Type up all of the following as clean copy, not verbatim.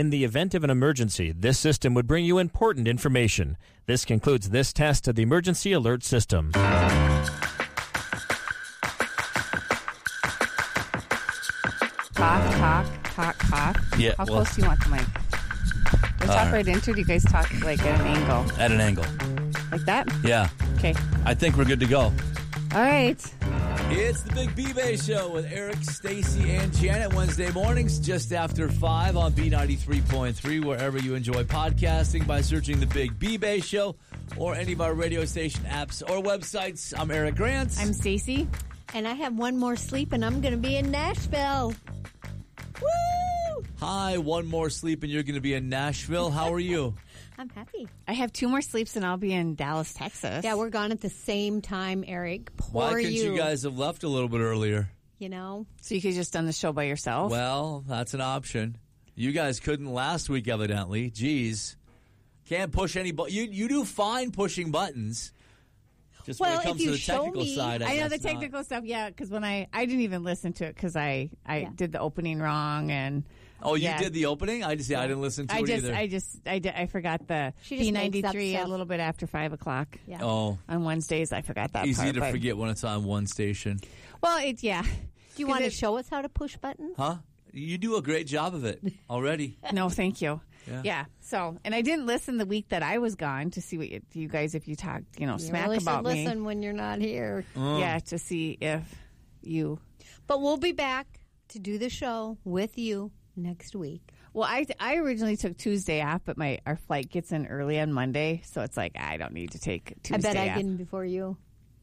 In the event of an emergency, this system would bring you important information. This concludes this test of the emergency alert system. Talk. Yeah. How close do you want the mic? We talk right into it. Do you guys talk like at an angle? At an angle. Like that? Yeah. Okay. I think we're good to go. All right. It's the Big B-Bay Show with Eric, Stacy, and Janet. Wednesday mornings just after 5 on B93.3, wherever you enjoy podcasting by searching the Big B-Bay Show or any of our radio station apps or websites. I'm Eric Grant. I'm Stacy. And I have one more sleep, and I'm going to be in Nashville. Woo! Hi, one more sleep, and you're going to be in Nashville. How are you? I'm happy. I have 2 more sleeps, and I'll be in Dallas, Texas. Yeah, we're gone at the same time, Eric. Poor Why couldn't you guys have left a little bit earlier? You know? So you could have just done the show by yourself? Well, that's an option. You guys couldn't last week, evidently. Jeez. Can't push any buttons. You do fine pushing buttons. Just when it comes to the technical side, I know the technical stuff, yeah, because when I didn't even listen to it because I did the opening wrong and... Oh, you did the opening? I didn't listen to it either. I forgot the B93 a little bit after 5 o'clock. Yeah. Oh. On Wednesdays, I forgot that Easy part. to forget when it's on one station. Well, yeah. Do you want to show us how to push buttons? Huh? You do a great job of it already. No, thank you. Yeah. So, and I didn't listen the week that I was gone to see what you guys, if you talked, smack really about me. Listen when you're not here. Yeah, to see if you. But we'll be back to do the show with you next week. Well, I originally took Tuesday off, but our flight gets in early on Monday, so it's like I don't need to take Tuesday off. I bet I get in before you.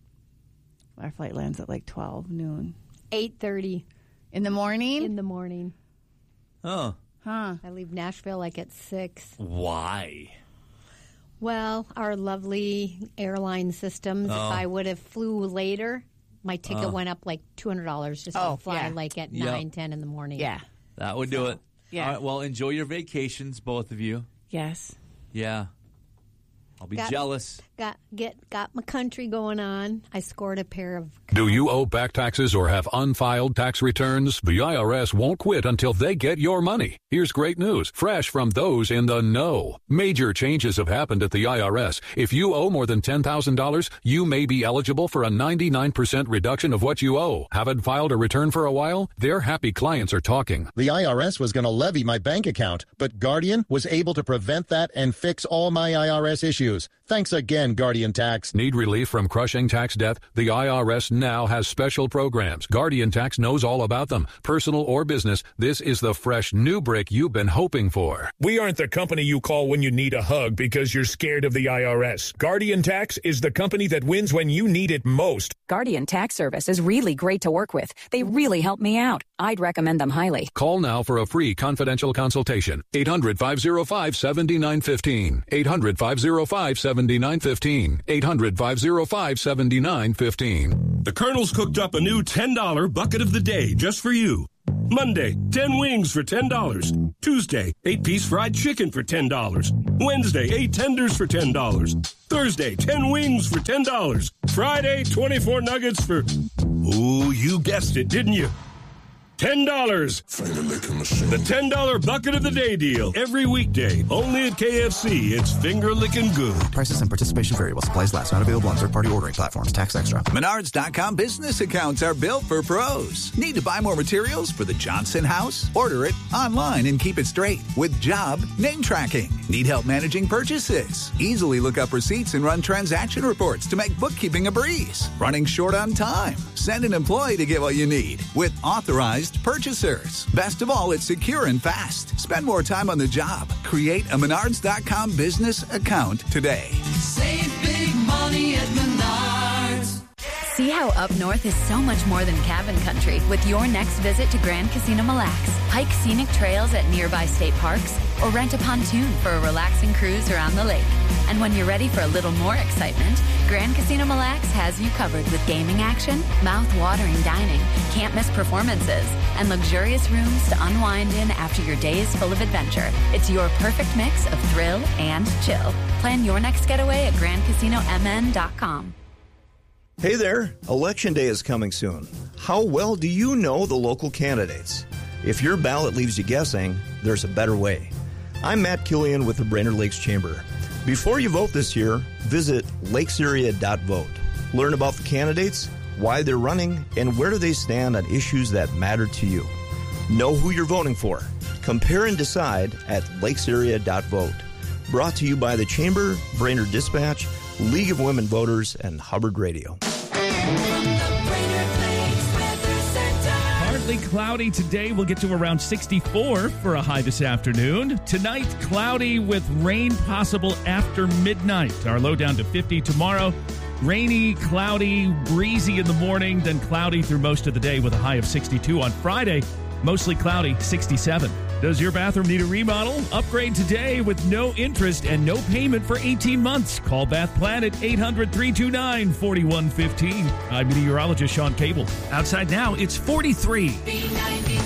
Our flight lands at like 12 noon. 8:30. In the morning? In the morning. Oh. Huh. I leave Nashville like at 6. Why? Well, our lovely airline systems, if I would have flew later, my ticket went up like $200 just to fly like at 9, 10 in the morning. Yeah. That would do it. Yeah. All right, well, enjoy your vacations, both of you. Yes. Yeah. I'll be jealous. Got my country going on. I scored a pair of... Do you owe back taxes or have unfiled tax returns? The IRS won't quit until they get your money. Here's great news, fresh from those in the know. Major changes have happened at the IRS. If you owe more than $10,000, you may be eligible for a 99% reduction of what you owe. Haven't filed a return for a while? Their happy clients are talking. The IRS was going to levy my bank account, but Guardian was able to prevent that and fix all my IRS issues. Thanks again, Guardian Tax. Need relief from crushing tax debt? The IRS now has special programs. Guardian Tax knows all about them. Personal or business, this is the fresh new brick you've been hoping for. We aren't the company you call when you need a hug because you're scared of the IRS. Guardian Tax is the company that wins when you need it most. Guardian Tax Service is really great to work with. They really help me out. I'd recommend them highly. Call now for a free confidential consultation. 800-505-7915. 800-505-7915. 800-505-7915. The Colonel's cooked up a new $10 bucket of the day just for you. Monday, 10 wings for $10. Tuesday, 8-piece fried chicken for $10. Wednesday, 8 tenders for $10. Thursday, 10 wings for $10. Friday, 24 nuggets for... Ooh, you guessed it, didn't you? $10. The $10 bucket of the day deal. Every weekday. Only at KFC. It's finger licking good. Prices and participation vary while supplies last. Not available on third-party ordering platforms. Tax extra. Menards.com business accounts are built for pros. Need to buy more materials for the Johnson house? Order it online and keep it straight with job name tracking. Need help managing purchases? Easily look up receipts and run transaction reports to make bookkeeping a breeze. Running short on time? Send an employee to get what you need with authorized purchasers. Best of all, it's secure and fast. Spend more time on the job. Create a Menards.com business account today. Save big money at Menards. See how up north is so much more than cabin country with your next visit to Grand Casino Mille Lacs. Hike scenic trails at nearby state parks or rent a pontoon for a relaxing cruise around the lake. And when you're ready for a little more excitement, Grand Casino Mille Lacs has you covered with gaming action, mouth-watering dining, can't-miss performances, and luxurious rooms to unwind in after your day is full of adventure. It's your perfect mix of thrill and chill. Plan your next getaway at GrandCasinoMN.com. Hey there, Election Day is coming soon. How well do you know the local candidates? If your ballot leaves you guessing, there's a better way. I'm Matt Killian with the Brainerd Lakes Chamber. Before you vote this year, visit lakesarea.vote. Learn about the candidates, why they're running, and where do they stand on issues that matter to you. Know who you're voting for. Compare and decide at lakesarea.vote. Brought to you by the Chamber, Brainerd Dispatch, League of Women Voters, and Hubbard Radio. Partly cloudy today. We'll get to around 64 for a high this afternoon. Tonight, cloudy with rain possible after midnight. Our low down to 50 tomorrow. Rainy, cloudy, breezy in the morning, then cloudy through most of the day with a high of 62 on Friday. Mostly cloudy, 67. Does your bathroom need a remodel? Upgrade today with no interest and no payment for 18 months. Call Bath Planet 800-329-4115. I'm meteorologist Sean Cable. Outside now, it's 43.